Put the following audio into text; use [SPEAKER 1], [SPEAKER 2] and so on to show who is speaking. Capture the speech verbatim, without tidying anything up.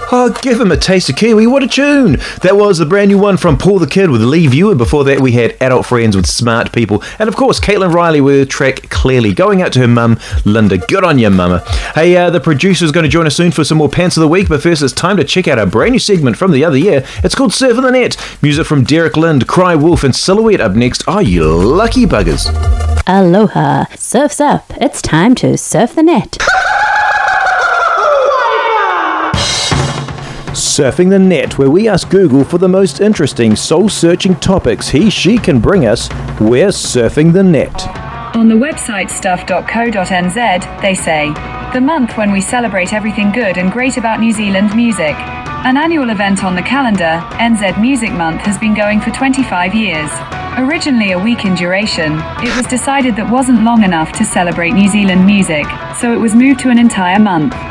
[SPEAKER 1] Oh, give him a taste of Kiwi, what a tune! That was the brand new one from Paul the Kid with Lee Viewer. Before that we had Adult Friends with Smart People, and of course Caitlin Riley with the track Clearly, going out to her mum, Linda. Good on you, mama. Hey, uh, the producer's going to join us soon for some more Pants of the Week, but first it's time to check out our brand new segment from the other year. It's called Surfing the Net. Music from Derek Lind, Cry Wolf and Silhouette up next. Oh, you lucky buggers.
[SPEAKER 2] Aloha. Surf's up. It's time to surf the net.
[SPEAKER 1] Surfing the Net, where we ask Google for the most interesting, soul-searching topics he, she can bring us. We're surfing the net.
[SPEAKER 3] On the website stuff dot co dot n z, they say, the month when we celebrate everything good and great about New Zealand music. An annual event on the calendar, N Z Music Month has been going for twenty-five years. Originally a week in duration, it was decided that wasn't long enough to celebrate New Zealand music, so it was moved to an entire month.